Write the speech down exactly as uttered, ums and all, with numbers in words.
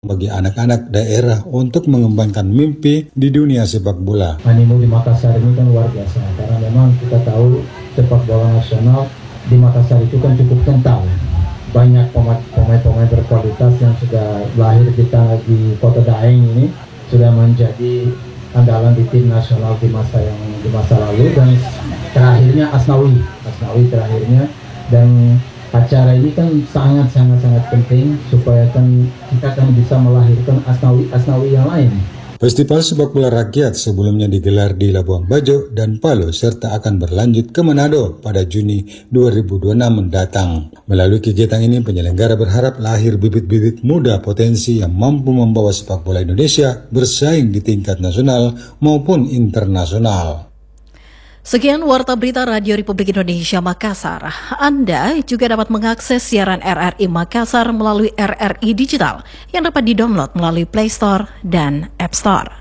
bagi anak-anak daerah untuk mengembangkan mimpi di dunia sepak bola. Animo di Makassar ini kan luar biasa, karena memang kita tahu sepak bola nasional di Makassar itu kan cukup kental. Banyak pemain-pemain berkualitas yang sudah lahir kita di Kota Daeng ini sudah menjadi andalan di tim nasional di masa yang di masa lalu, dan terakhirnya Asnawi, Asnawi terakhirnya. Dan acara ini kan sangat-sangat-sangat penting supaya kan kita kan bisa melahirkan Asnawi-Asnawi yang lain. Festival sepak bola rakyat sebelumnya digelar di Labuan Bajo dan Palu serta akan berlanjut ke Manado pada Juni dua ribu dua puluh enam mendatang. Melalui kegiatan ini, penyelenggara berharap lahir bibit-bibit muda potensi yang mampu membawa sepak bola Indonesia bersaing di tingkat nasional maupun internasional. Sekian Warta Berita Radio Republik Indonesia Makassar. Anda juga dapat mengakses siaran R R I Makassar melalui R R I Digital yang dapat didownload melalui Play Store dan App Store.